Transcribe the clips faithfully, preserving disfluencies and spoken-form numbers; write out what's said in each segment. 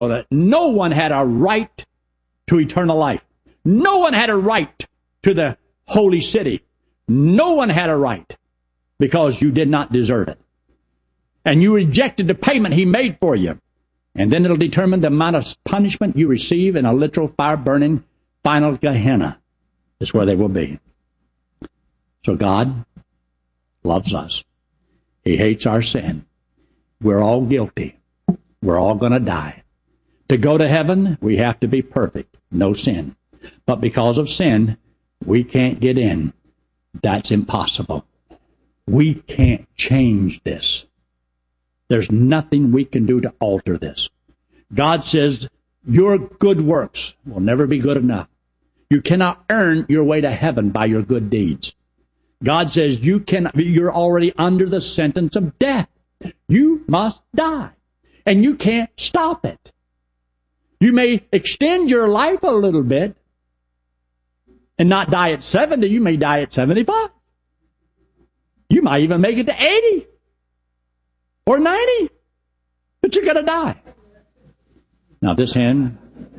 that no one had a right to eternal life. No one had a right to the holy city. No one had a right because you did not deserve it. And you rejected the payment he made for you. And then it'll determine the amount of punishment you receive in a literal fire-burning final Gehenna. Is where they will be. So God loves us. He hates our sin. We're all guilty. We're all going to die. To go to heaven, we have to be perfect, no sin. But because of sin, we can't get in. That's impossible. We can't change this. There's nothing we can do to alter this. God says, your good works will never be good enough. You cannot earn your way to heaven by your good deeds. God says you cannot, you're already under the sentence of death. You must die. And you can't stop it. You may extend your life a little bit and not die at seventy. You may die at seventy-five. You might even make it to eighty or ninety. But you're going to die. Now this hand...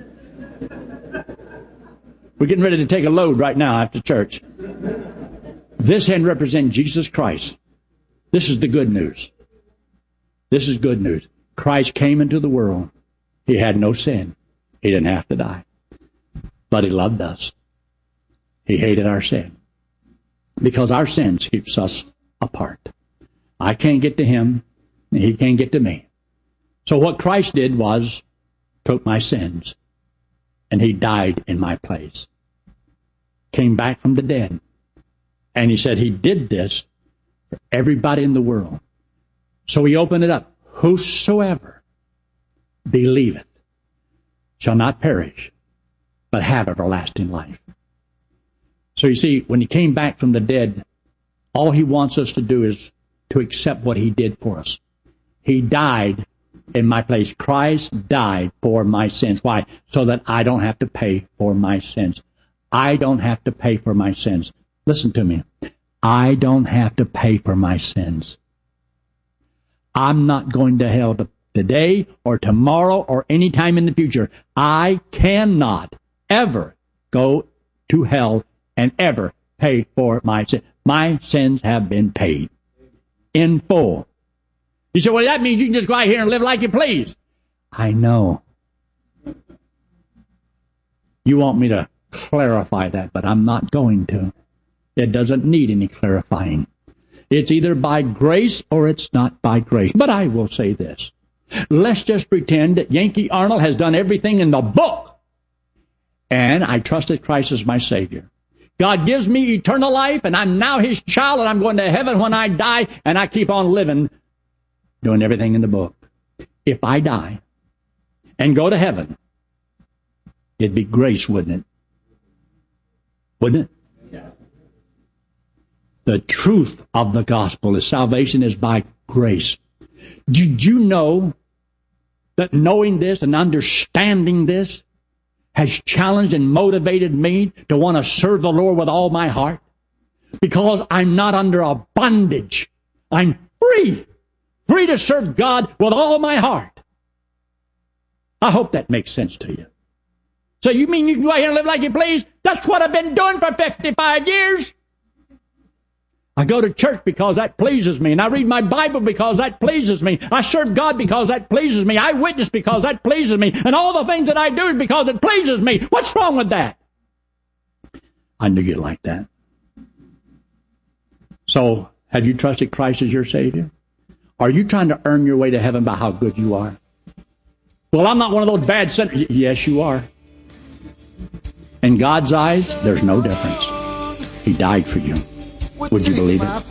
We're getting ready to take a load right now after church. This hand represents Jesus Christ. This is the good news. This is good news. Christ came into the world. He had no sin. He didn't have to die. But he loved us. He hated our sin. Because our sins keeps us apart. I can't get to him, and he can't get to me. So what Christ did was took my sins, and he died in my place. Came back from the dead. And he said he did this for everybody in the world. So he opened it up. Whosoever believeth shall not perish, but have everlasting life. So you see, when he came back from the dead, all he wants us to do is to accept what he did for us. He died in my place. Christ died for my sins. Why? So that I don't have to pay for my sins. I don't have to pay for my sins. Listen to me. I don't have to pay for my sins. I'm not going to hell today or tomorrow or any time in the future. I cannot ever go to hell and ever pay for my sins. My sins have been paid in full. You say, well, that means you can just go out here and live like you please. I know. You want me to clarify that, but I'm not going to. It doesn't need any clarifying. It's either by grace or it's not by grace. But I will say this. Let's just pretend that Yankee Arnold has done everything in the book, and I trusted Christ as my Savior. God gives me eternal life, and I'm now his child, and I'm going to heaven when I die, and I keep on living, doing everything in the book. If I die and go to heaven, it'd be grace, wouldn't it? Wouldn't it? Yeah. The truth of the gospel is salvation is by grace. Did you know that knowing this and understanding this has challenged and motivated me to want to serve the Lord with all my heart? Because I'm not under a bondage. I'm free. Free to serve God with all my heart. I hope that makes sense to you. So you mean you can go out here and live like you please? That's what I've been doing for fifty-five years. I go to church because that pleases me, and I read my Bible because that pleases me. I serve God because that pleases me. I witness because that pleases me. And all the things that I do is because it pleases me. What's wrong with that? I knew you'd like that. So, have you trusted Christ as your Savior? Are you trying to earn your way to heaven by how good you are? Well, I'm not one of those bad sinners. Yes, you are. In God's eyes, there's no difference. He died for you. Would you believe it?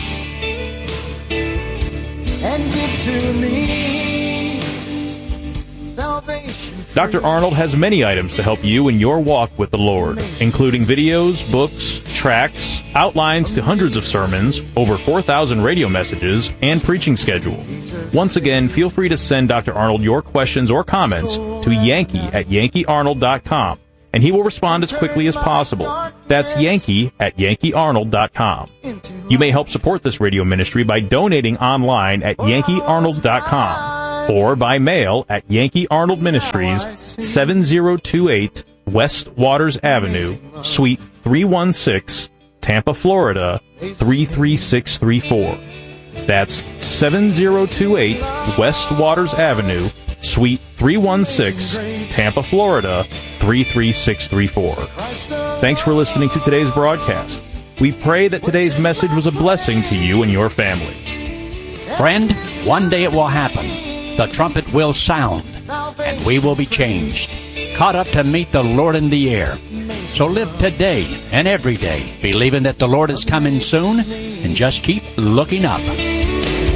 Doctor Arnold has many items to help you in your walk with the Lord, including videos, books, tracts, outlines to hundreds of sermons, over four thousand radio messages, and preaching schedule. Once again, feel free to send Doctor Arnold your questions or comments to Yankee at Yankee Arnold dot com. And he will respond as quickly as possible. That's Yankee at Yankee Arnold dot com. You may help support this radio ministry by donating online at Yankee Arnold dot com. or by mail at Yankee Arnold Ministries, seven oh two eight West Waters Avenue, Suite three one six, Tampa, Florida, three three six three four. That's seven oh two eight West Waters Avenue, Suite three one six, Tampa, Florida, three three six three four. Thanks for listening to today's broadcast. We pray that today's message was a blessing to you and your family. Friend, one day it will happen. The trumpet will sound, and we will be changed, caught up to meet the Lord in the air. So live today and every day, believing that the Lord is coming soon, and just keep looking up.